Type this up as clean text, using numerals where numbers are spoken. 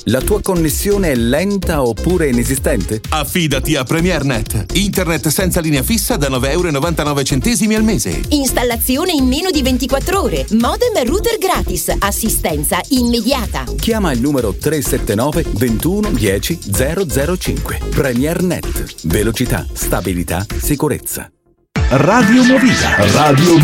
La tua connessione è lenta oppure inesistente? Affidati a PremierNet. Internet senza linea fissa da €9,99 al mese. Installazione in meno di 24 ore. Modem e router gratis. Assistenza immediata. Chiama il numero 379 21 10 005. PremierNet. Velocità, stabilità, sicurezza. Radio Movida. Radio